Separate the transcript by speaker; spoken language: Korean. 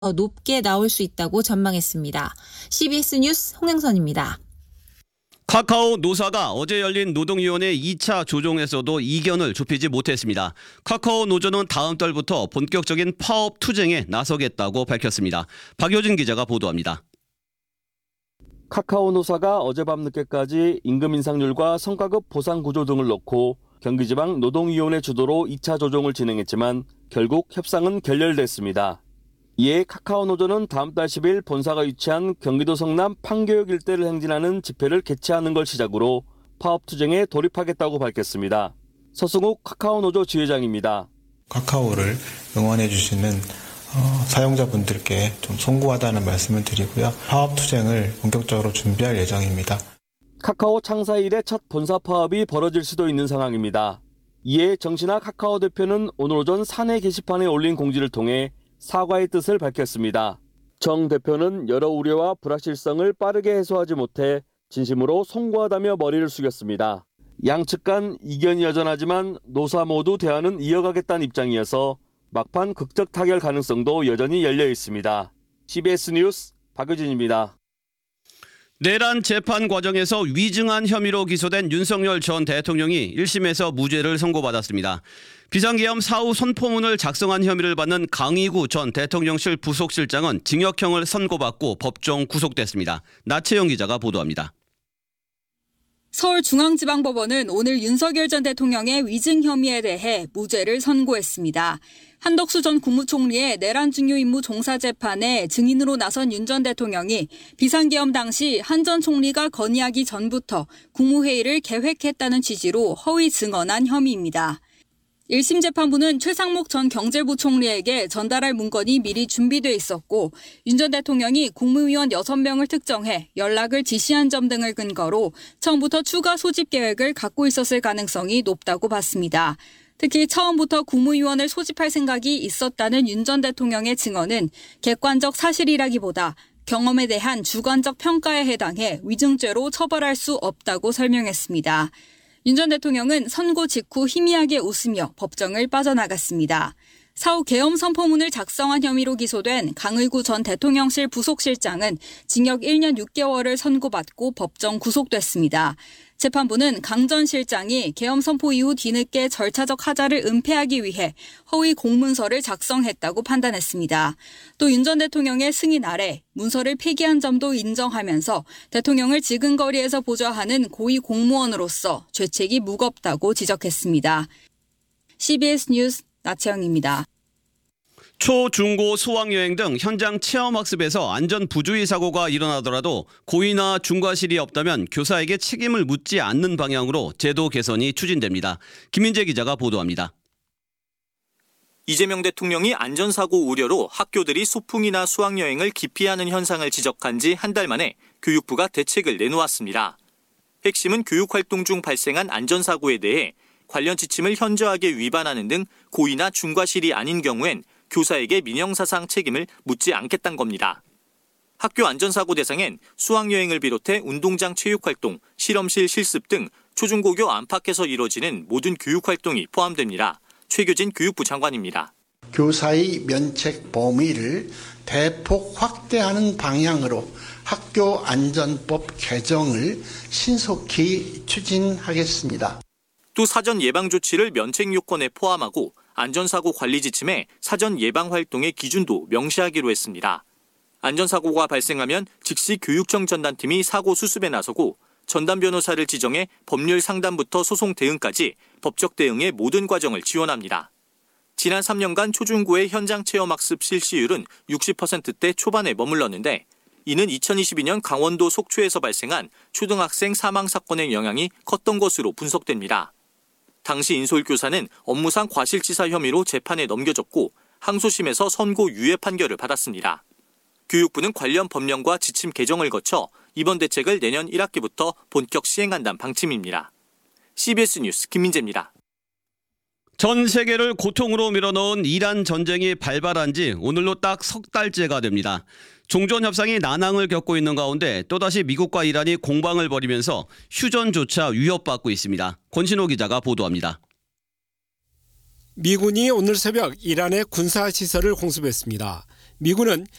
Speaker 1: 더 높게 나올 수 있다고 전망했습니다. CBS 뉴스 홍영선입니다.
Speaker 2: 카카오 노사가 어제 열린 노동위원회 2차 조정에서도 이견을 좁히지 못했습니다. 카카오 노조는 다음 달부터 본격적인 파업 투쟁에 나서겠다고 밝혔습니다. 박효진 기자가 보도합니다.
Speaker 3: 카카오 노사가 어젯밤 늦게까지 임금 인상률과 성과급 보상 구조 등을 놓고 경기지방 노동위원회 주도로 2차 조정을 진행했지만 결국 협상은 결렬됐습니다. 이에 카카오 노조는 다음 달 10일 본사가 위치한 경기도 성남 판교역 일대를 행진하는 집회를 개최하는 걸 시작으로 파업 투쟁에 돌입하겠다고 밝혔습니다. 서승욱 카카오 노조 지회장입니다.
Speaker 4: 카카오를 응원해 주시는 사용자분들께 좀 송구하다는 말씀을 드리고요. 파업 투쟁을 본격적으로 준비할 예정입니다.
Speaker 3: 카카오 창사 이래 첫 본사 파업이 벌어질 수도 있는 상황입니다. 이에 정신아 카카오 대표는 오늘 오전 사내 게시판에 올린 공지를 통해 사과의 뜻을 밝혔습니다. 정 대표는 여러 우려와 불확실성을 빠르게 해소하지 못해 진심으로 송구하다며 머리를 숙였습니다. 양측 간 이견이 여전하지만 노사 모두 대화는 이어가겠다는 입장이어서 막판 극적 타결 가능성도 여전히 열려 있습니다. CBS 뉴스 박효진입니다.
Speaker 2: 내란 재판 과정에서 위증한 혐의로 기소된 윤석열 전 대통령이 1심에서 무죄를 선고받았습니다. 비상계엄 사후 선포문을 작성한 혐의를 받는 강의구 전 대통령실 부속실장은 징역형을 선고받고 법정 구속됐습니다. 나채영 기자가 보도합니다.
Speaker 5: 서울중앙지방법원은 오늘 윤석열 전 대통령의 위증 혐의에 대해 무죄를 선고했습니다. 한덕수 전 국무총리의 내란 중요 임무 종사 재판에 증인으로 나선 윤 전 대통령이 비상계엄 당시 한 전 총리가 건의하기 전부터 국무회의를 계획했다는 취지로 허위 증언한 혐의입니다. 1심 재판부는 최상목 전 경제부총리에게 전달할 문건이 미리 준비돼 있었고 윤 전 대통령이 국무위원 6명을 특정해 연락을 지시한 점 등을 근거로 처음부터 추가 소집 계획을 갖고 있었을 가능성이 높다고 봤습니다. 특히 처음부터 국무위원을 소집할 생각이 있었다는 윤 전 대통령의 증언은 객관적 사실이라기보다 경험에 대한 주관적 평가에 해당해 위증죄로 처벌할 수 없다고 설명했습니다. 윤 전 대통령은 선고 직후 희미하게 웃으며 법정을 빠져나갔습니다. 사후 계엄 선포문을 작성한 혐의로 기소된 강의구 전 대통령실 부속실장은 징역 1년 6개월을 선고받고 법정 구속됐습니다. 재판부는 강 전 실장이 계엄 선포 이후 뒤늦게 절차적 하자를 은폐하기 위해 허위 공문서를 작성했다고 판단했습니다. 또 윤 전 대통령의 승인 아래 문서를 폐기한 점도 인정하면서 대통령을 지근거리에서 보좌하는 고위 공무원으로서 죄책이 무겁다고 지적했습니다. CBS 뉴스 나채영입니다.
Speaker 2: 초, 중고, 수학여행 등 현장 체험학습에서 안전 부주의 사고가 일어나더라도 고의나 중과실이 없다면 교사에게 책임을 묻지 않는 방향으로 제도 개선이 추진됩니다. 김민재 기자가 보도합니다.
Speaker 6: 이재명 대통령이 안전사고 우려로 학교들이 소풍이나 수학여행을 기피하는 현상을 지적한 지 한 달 만에 교육부가 대책을 내놓았습니다. 핵심은 교육활동 중 발생한 안전사고에 대해 관련 지침을 현저하게 위반하는 등 고의나 중과실이 아닌 경우엔 교사에게 민형사상 책임을 묻지 않겠다는 겁니다. 학교 안전사고 대상엔 수학여행을 비롯해 운동장 체육활동, 실험실 실습 등 초중고교 안팎에서 이뤄지는 모든 교육활동이 포함됩니다. 최규진 교육부 장관입니다.
Speaker 7: 교사의 면책 범위를 대폭 확대하는 방향으로 학교 안전법 개정을 신속히 추진하겠습니다.
Speaker 6: 또 사전 예방 조치를 면책 요건에 포함하고 안전사고 관리 지침에 사전 예방 활동의 기준도 명시하기로 했습니다. 안전사고가 발생하면 즉시 교육청 전담팀이 사고 수습에 나서고 전담 변호사를 지정해 법률 상담부터 소송 대응까지 법적 대응의 모든 과정을 지원합니다. 지난 3년간 초중고의 현장 체험학습 실시율은 60%대 초반에 머물렀는데 이는 2022년 강원도 속초에서 발생한 초등학생 사망 사건의 영향이 컸던 것으로 분석됩니다. 당시 인솔교사는 업무상 과실치사 혐의로 재판에 넘겨졌고 항소심에서 선고 유예 판결을 받았습니다. 교육부는 관련 법령과 지침 개정을 거쳐 이번 대책을 내년 1학기부터 본격 시행한다는 방침입니다. CBS 뉴스 김민재입니다.
Speaker 2: 전 세계를 고통으로 밀어넣은 이란 전쟁이 발발한 지 오늘로 딱 석 달째가 됩니다. 종전 협상이 난항을 겪고 있는 가운데 또다시 미국과 이란이 공방을 벌이면서 휴전조차 위협받고 있습니다. 권신호 기자가 보도합니다.
Speaker 8: 미군이 오늘 새벽 이란의 군사시설을 공습했습니다. 미군은